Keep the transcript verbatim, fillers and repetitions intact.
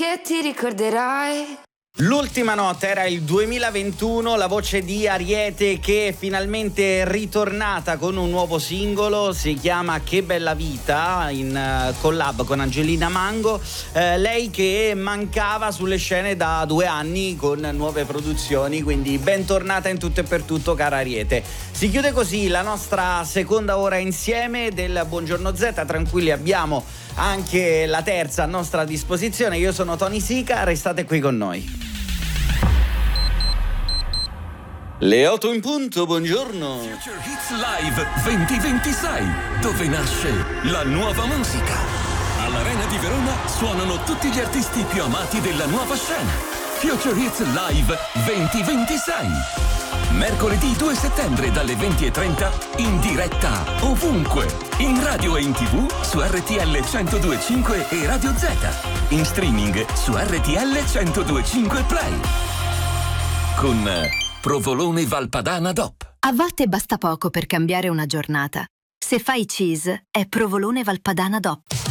che ti ricorderai. L'ultima notte era il duemilaventuno, la voce di Ariete che è finalmente ritornata con un nuovo singolo, si chiama Che bella vita, in uh, collab con Angelina Mango, eh, lei che mancava sulle scene da due anni con nuove produzioni, quindi bentornata in tutto e per tutto, cara Ariete. Si chiude così la nostra seconda ora insieme del Buongiorno Z, tranquilli, abbiamo anche la terza a nostra disposizione. Io sono Tony Sica, restate qui con noi. Le otto in punto, buongiorno. Future Hits Live duemilaventisei, dove nasce la nuova musica. All'Arena di Verona suonano tutti gli artisti più amati della nuova scena. Future Hits Live duemilaventisei. Mercoledì due settembre dalle venti e trenta in diretta ovunque, in radio e in tv su R T L centodue e cinque e Radio Z, in streaming su R T L centodue e cinque Play. Con Provolone Valpadana D O P. A volte basta poco per cambiare una giornata. Se fai cheese, è Provolone Valpadana D O P.